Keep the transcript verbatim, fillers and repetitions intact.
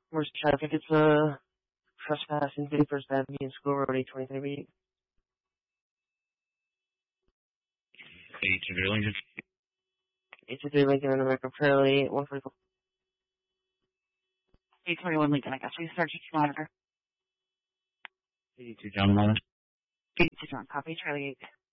Where's the traffic? It's a trespass in fifty-first Avenue in School Road eight twenty-three. eighty-two Lincoln. eight two three Lincoln in America Fairly, one forty-four. eight twenty-one Lincoln, I guess. Research monitor. eighty-two John Monitor. eighty-two John, copy, Charlie eight.